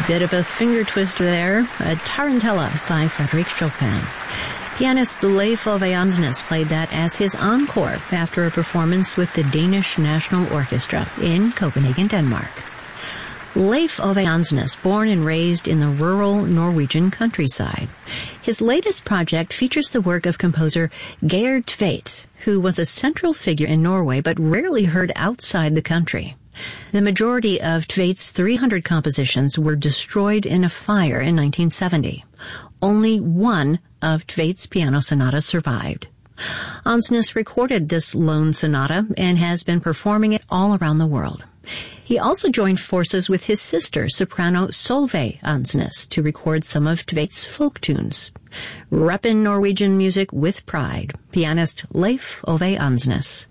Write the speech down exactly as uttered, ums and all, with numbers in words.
bit of a finger twist there, a Tarantella by Frédéric Chopin. Pianist Leif Ove Andsnes played that as his encore after a performance with the Danish National Orchestra in Copenhagen, Denmark. Leif Ove Andsnes, born and raised in the rural Norwegian countryside. His latest project features the work of composer Geir Tveit, who was a central figure in Norway but rarely heard outside the country. The majority of Tveit's three hundred compositions were destroyed in a fire in nineteen seventy. Only one of Tveit's piano sonatas survived. Andsnes recorded this lone sonata and has been performing it all around the world. He also joined forces with his sister, soprano Solveig Andsnes, to record some of Tveit's folk tunes. Reppin' Norwegian music with pride, pianist Leif Ove Andsnes.